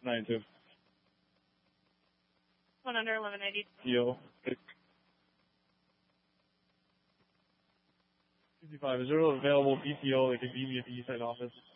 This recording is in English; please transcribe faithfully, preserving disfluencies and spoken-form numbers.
ninety-two. One under eleven eighty. Yo. fifty-five, is there an available P T O that can meet me at the East Side office?